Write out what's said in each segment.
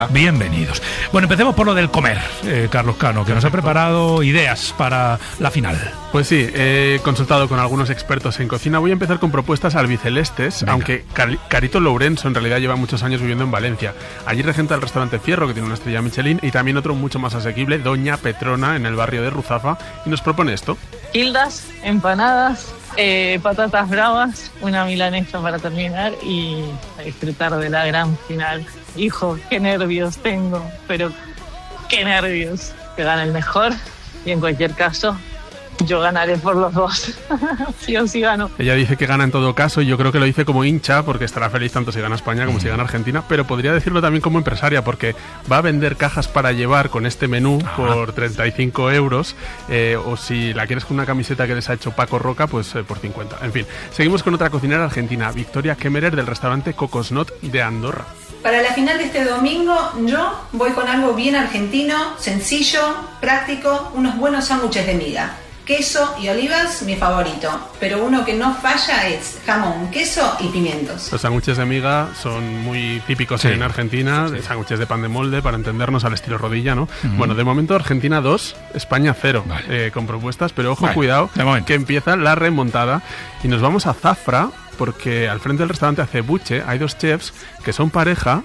Bienvenidos. Bueno, empecemos por lo del comer, Carlos Cano, que nos ha preparado ideas para la final. Pues sí, he consultado con algunos expertos en cocina. Voy a empezar con propuestas albicelestes, aunque Carito Lourenço en realidad lleva muchos años viviendo en Valencia. Allí regenta el restaurante Fierro, que tiene una estrella Michelin, y también otro mucho más asequible, Doña Petrona, en el barrio de Ruzafa, y nos propone esto. Quildas, empanadas, patatas bravas, una milanesa para terminar y a disfrutar de la gran final. Hijo, qué nervios tengo, pero qué nervios. Que gane el mejor y en cualquier caso yo ganaré por los dos. Sí o sí gano. Ella dice que gana en todo caso y yo creo que lo dice como hincha porque estará feliz tanto si gana España como si gana Argentina, pero podría decirlo también como empresaria porque va a vender cajas para llevar con este menú por 35 euros o si la quieres con una camiseta que les ha hecho Paco Roca, pues por 50. En fin, seguimos con otra cocinera argentina, Victoria Kemmerer, del restaurante Cocosnot de Andorra. Para la final de este domingo, yo voy con algo bien argentino, sencillo, práctico, unos buenos sándwiches de miga. Queso y olivas, mi favorito, pero uno que no falla es jamón, queso y pimientos. Los sándwiches de miga son muy típicos en Argentina, sándwiches de pan de molde, para entendernos, al estilo rodilla, ¿no? Bueno, de momento Argentina 2, España 0, con propuestas, pero ojo, cuidado, que empieza la remontada y nos vamos a Zafra, porque al frente del restaurante Acebuche hay dos chefs que son pareja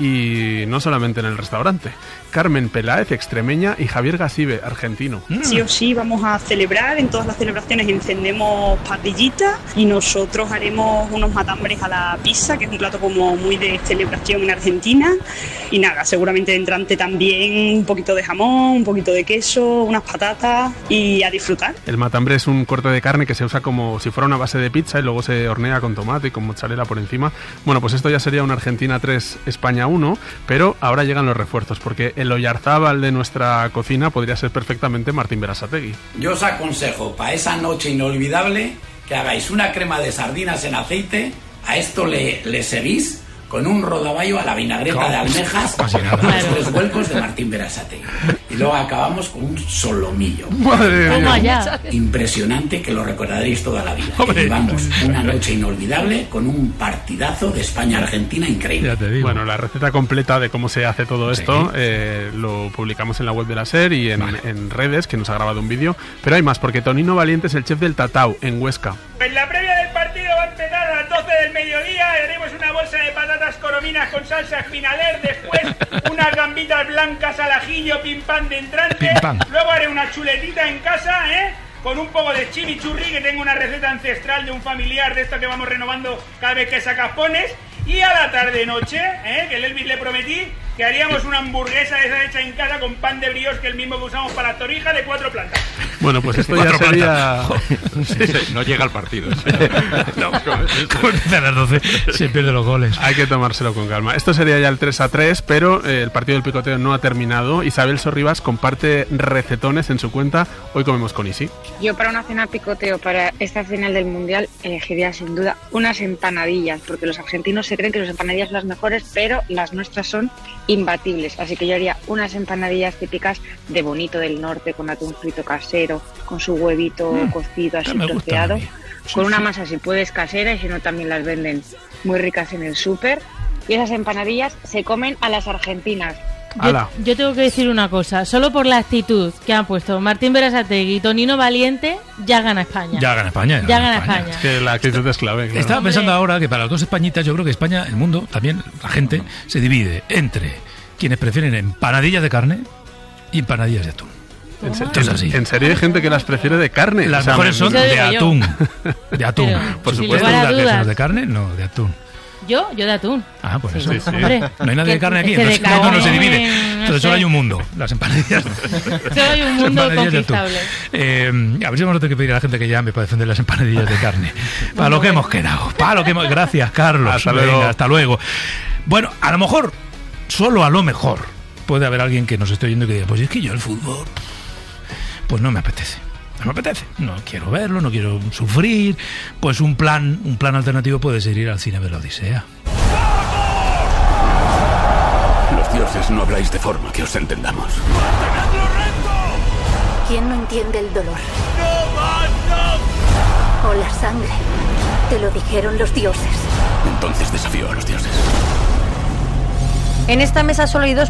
y no solamente en el restaurante. Carmen Peláez, extremeña, y Javier Gasibe, argentino. Sí o sí vamos a celebrar, en todas las celebraciones encendemos parrillitas y nosotros haremos unos matambres a la pizza, que es un plato como muy de celebración en Argentina. Y nada, seguramente de entrante también un poquito de jamón, un poquito de queso, unas patatas y a disfrutar. El matambre es un corte de carne que se usa como si fuera una base de pizza y luego se hornea con tomate y con mozzarella por encima. Bueno, pues esto ya sería una Argentina 3, España 1, pero ahora llegan los refuerzos, porque el Oyarzábal de nuestra cocina podría ser perfectamente Martín Berasategui. Yo os aconsejo para esa noche inolvidable que hagáis una crema de sardinas en aceite, a esto le seguís con un rodaballo a la vinagreta de almejas y los 3 vuelcos de Martín Berasategui. Y luego acabamos con un solomillo. ¡Madre mía! Impresionante, que lo recordaréis toda la vida. Y llevamos una noche inolvidable con un partidazo de España-Argentina increíble. Ya te digo. Bueno, la receta completa de cómo se hace todo esto lo publicamos en la web de la SER y en redes, que nos ha grabado un vídeo. Pero hay más, porque Tonino Valiente es el chef del Tatau, en Huesca. Pues la previa del partido va a empezar a las 12 del mediodía. Haremos una bolsa de patatas corominas con salsa espinaler. Después unas gambitas blancas al ajillo, pim pam de entrante. Luego haré una chuletita en casa, con un poco de chimichurri, que tengo una receta ancestral de un familiar de esto que vamos renovando cada vez que sacas pones. Y a la tarde-noche, que el Elvis le prometí, que haríamos una hamburguesa de esa hecha en casa con pan de brioche, que es el mismo que usamos para la torrija, de 4 plantas. Bueno, pues esto ya sería... No llega al partido. Como empieza a las 12, se pierden los goles. Hay que tomárselo con calma. Esto sería ya el 3-3, pero el partido del picoteo no ha terminado. Isabel Sorribas comparte recetones en su cuenta. Hoy comemos con Isi. Yo para una cena picoteo para esta final del Mundial elegiría sin duda unas empanadillas, porque los argentinos se creen que las empanadillas son las mejores, pero las nuestras son imbatibles. Así que yo haría unas empanadillas típicas de Bonito del Norte, con atún frito casero, con su huevito cocido así troceado, con una masa si puedes casera, y si no también las venden muy ricas en el súper. Y esas empanadillas se comen a las argentinas. Yo tengo que decir una cosa, solo por la actitud que han puesto Martín Berasategui y Tonino Valiente, ya gana España. Ya gana España. Es que la actitud es clave. Claro. Estaba pensando ahora que para las dos Españitas, yo creo que España, el mundo, también la gente se divide entre quienes prefieren empanadillas de carne y empanadillas de atún. ¿En serio hay gente que las prefiere de carne? Las mejores son de atún. De atún. Por supuesto. ¿Las de carne? No, de atún. Yo de atún. Ah, pues sí, eso. Sí. Hombre, no hay nadie de carne aquí. Entonces no se divide. Entonces solo hay un mundo. Las empanadillas. Solo hay un mundo conquistable. A ver si vamos a tener que pedir a la gente que llame para defender las empanadillas de carne. Para lo que hemos quedado. Gracias, Carlos. Hasta luego. Bueno, a lo mejor, solo a lo mejor, puede haber alguien que nos esté oyendo y que diga, pues es que yo el fútbol, pues no me apetece. No quiero verlo, no quiero sufrir. Pues un plan alternativo puede ser ir al cine de la Odisea. Los dioses no habláis de forma que os entendamos. ¿Quién no entiende el dolor? O la sangre. Te lo dijeron los dioses. Entonces desafío a los dioses. En esta mesa solo hay dos